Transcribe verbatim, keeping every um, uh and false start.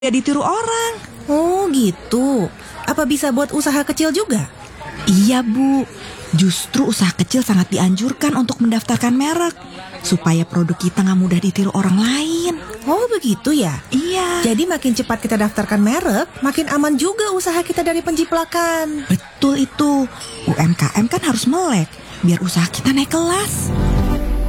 ya ditiru orang. Oh gitu. Apa bisa buat usaha kecil juga? Iya Bu, justru usaha kecil sangat dianjurkan untuk mendaftarkan merek supaya produk kita nggak mudah ditiru orang lain. Oh begitu ya? Iya. Jadi makin cepat kita daftarkan merek, makin aman juga usaha kita dari penjiplakan. Betul itu, U M K M kan harus melek biar usaha kita naik kelas.